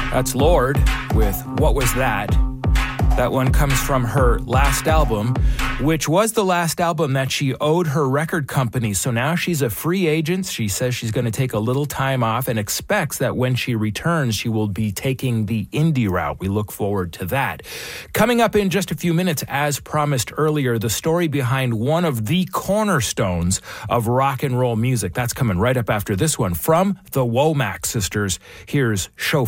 That's Lorde with What Was That? That one comes from her last album, which was the last album that she owed her record company. So now she's a free agent. She says she's going to take a little time off and expects that when she returns, she will be taking the indie route. We look forward to that. Coming up in just a few minutes, as promised earlier, the story behind one of the cornerstones of rock and roll music. That's coming right up after this one from the Womack sisters. Here's Show